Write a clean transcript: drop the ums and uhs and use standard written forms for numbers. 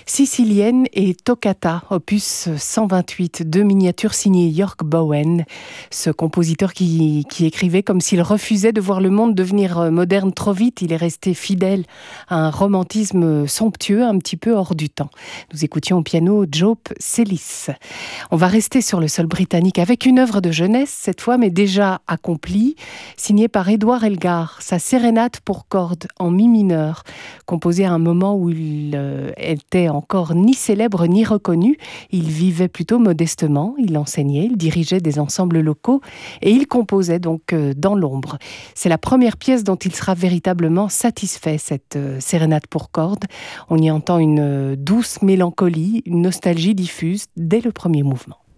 Sicilienne et Toccata, opus 128, deux miniatures signées York Bowen, ce compositeur qui écrivait comme s'il refusait de voir le monde devenir moderne trop vite. Il est resté fidèle à un romantisme somptueux, un petit peu hors du temps. Nous écoutions au piano Job Celis. On va rester sur le sol britannique avec une œuvre de jeunesse, cette fois, mais déjà accomplie, signée par Édouard Elgar, sa sérénate pour cordes en mi mineur, composée à un moment où il était encore ni célèbre ni reconnu. Il vivait plutôt modestement, il enseignait, il dirigeait des ensembles locaux et il composait donc dans l'ombre. C'est la première pièce dont il sera véritablement satisfait, cette sérénate pour cordes. On y entend une douce mélancolie, une nostalgie diffuse dès le premier mouvement.